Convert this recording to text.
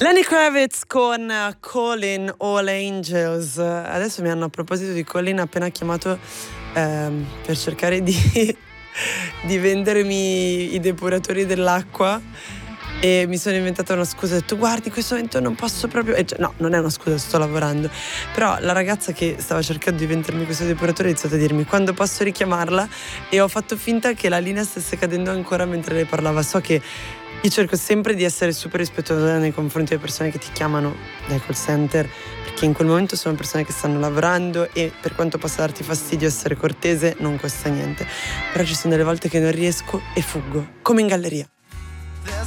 Lenny Kravitz con Calling All Angels. Adesso mi hanno, a proposito di Colin, appena chiamato per cercare di vendermi i depuratori dell'acqua, e mi sono inventata una scusa. Ho detto: guardi, in questo momento non posso proprio, no, non è una scusa, sto lavorando. Però la ragazza che stava cercando di vendermi questo depuratore ha iniziato a dirmi quando posso richiamarla, e ho fatto finta che la linea stesse cadendo ancora mentre lei parlava. So che io cerco sempre di essere super rispettosa nei confronti delle persone che ti chiamano dai call center, perché in quel momento sono persone che stanno lavorando e per quanto possa darti fastidio essere cortese non costa niente. Però ci sono delle volte che non riesco e fuggo, come in galleria.